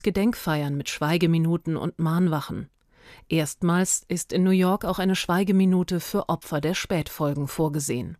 Gedenkfeiern mit Schweigeminuten und Mahnwachen. Erstmals ist in New York auch eine Schweigeminute für Opfer der Spätfolgen vorgesehen.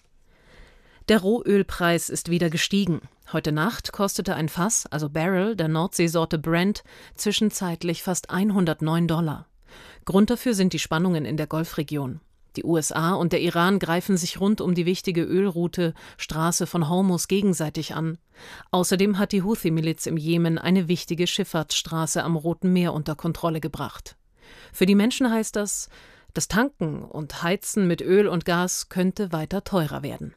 Der Rohölpreis ist wieder gestiegen. Heute Nacht kostete ein Fass, also Barrel, der Nordseesorte Brent, zwischenzeitlich fast $109. Grund dafür sind die Spannungen in der Golfregion. Die USA und der Iran greifen sich rund um die wichtige Ölroute Straße von Hormuz gegenseitig an. Außerdem hat die Houthi-Miliz im Jemen eine wichtige Schifffahrtsstraße am Roten Meer unter Kontrolle gebracht. Für die Menschen heißt das Tanken und Heizen mit Öl und Gas könnte weiter teurer werden.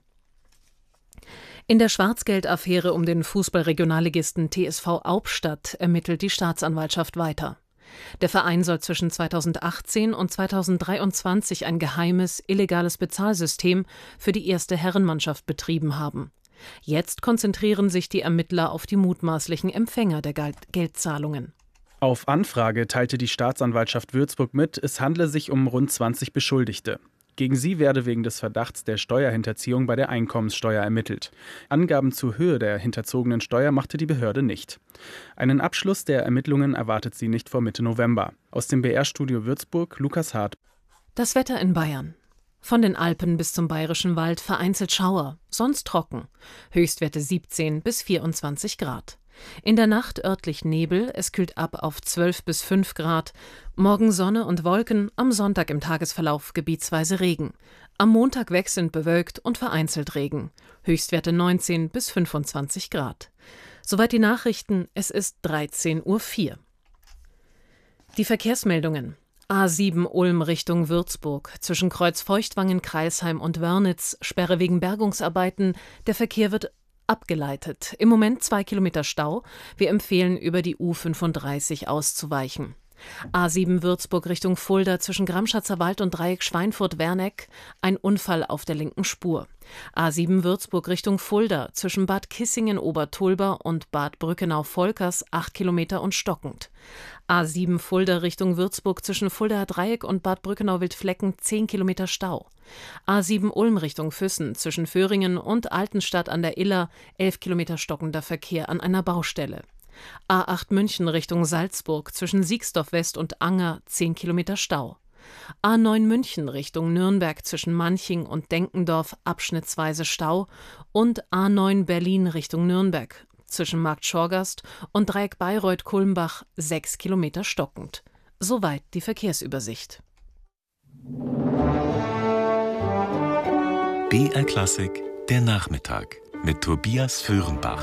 In der Schwarzgeldaffäre um den Fußballregionalligisten TSV Aubstadt ermittelt die Staatsanwaltschaft weiter. Der Verein soll zwischen 2018 und 2023 ein geheimes, illegales Bezahlsystem für die erste Herrenmannschaft betrieben haben. Jetzt konzentrieren sich die Ermittler auf die mutmaßlichen Empfänger der Geldzahlungen. Auf Anfrage teilte die Staatsanwaltschaft Würzburg mit, es handle sich um rund 20 Beschuldigte. Gegen sie werde wegen des Verdachts der Steuerhinterziehung bei der Einkommenssteuer ermittelt. Angaben zur Höhe der hinterzogenen Steuer machte die Behörde nicht. Einen Abschluss der Ermittlungen erwartet sie nicht vor Mitte November. Aus dem BR-Studio Würzburg, Lukas Hart. Das Wetter in Bayern. Von den Alpen bis zum Bayerischen Wald vereinzelt Schauer, sonst trocken. Höchstwerte 17 bis 24 Grad. In der Nacht örtlich Nebel, es kühlt ab auf 12 bis 5 Grad. Morgen Sonne und Wolken, am Sonntag im Tagesverlauf gebietsweise Regen. Am Montag wechselnd bewölkt und vereinzelt Regen. Höchstwerte 19 bis 25 Grad. Soweit die Nachrichten, es ist 13:04 Uhr. Die Verkehrsmeldungen. A7 Ulm Richtung Würzburg. Zwischen Kreuz Feuchtwangen, Crailsheim und Wörnitz. Sperre wegen Bergungsarbeiten. Der Verkehr wird abgeleitet. Im Moment 2 Kilometer Stau. Wir empfehlen, über die U35 auszuweichen. A7 Würzburg Richtung Fulda zwischen Gramschatzer Wald und Dreieck Schweinfurt-Werneck. Ein Unfall auf der linken Spur. A7 Würzburg Richtung Fulda zwischen Bad Kissingen-Obertulba und Bad Brückenau-Volkers 8 Kilometer und stockend. A7 Fulda Richtung Würzburg zwischen Fuldaer Dreieck und Bad Brückenau-Wildflecken 10 Kilometer Stau. A7 Ulm Richtung Füssen zwischen Föhringen und Altenstadt an der Iller 11 Kilometer stockender Verkehr an einer Baustelle. A8 München Richtung Salzburg zwischen Siegsdorf West und Anger 10 Kilometer Stau. A9 München Richtung Nürnberg zwischen Manching und Denkendorf abschnittsweise Stau und A9 Berlin Richtung Nürnberg zwischen Markt Schorgast und Dreieck Bayreuth-Kulmbach 6 Kilometer stockend. Soweit die Verkehrsübersicht. BR Klassik, der Nachmittag mit Tobias Föhrenbach.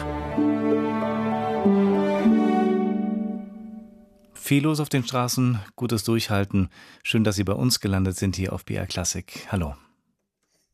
Viel los auf den Straßen, gutes Durchhalten. Schön, dass Sie bei uns gelandet sind hier auf BR Klassik. Hallo.